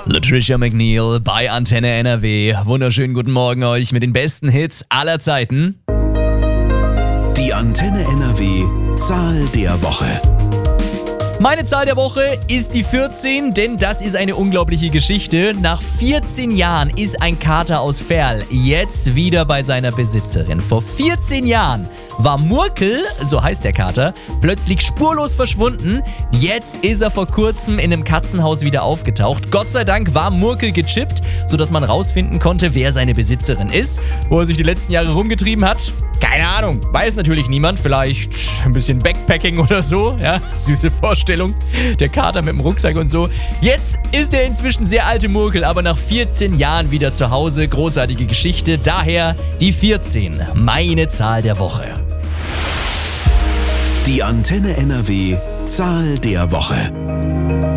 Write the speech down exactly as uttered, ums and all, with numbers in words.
Latricia McNeil bei Antenne N R W. Wunderschönen guten Morgen euch mit den besten Hits aller Zeiten. Die Antenne N R W Zahl der Woche. Meine Zahl der Woche ist die vierzehn, denn das ist eine unglaubliche Geschichte. Nach vierzehn Jahren ist ein Kater aus Verl jetzt wieder bei seiner Besitzerin. Vor vierzehn Jahren war Murkel, so heißt der Kater, plötzlich spurlos verschwunden. Jetzt ist er vor kurzem in einem Katzenhaus wieder aufgetaucht. Gott sei Dank war Murkel gechippt, sodass man rausfinden konnte, wer seine Besitzerin ist. Wo er sich die letzten Jahre rumgetrieben hat, keine Ahnung, weiß natürlich niemand. Vielleicht ein bisschen Backpacking oder so, ja, süße Vorstellung. Der Kater mit dem Rucksack und so. Jetzt ist der inzwischen sehr alte Murkel, aber nach vierzehn Jahren wieder zu Hause. Großartige Geschichte, daher die vierzehn, meine Zahl der Woche. Die Antenne N R W Zahl der Woche.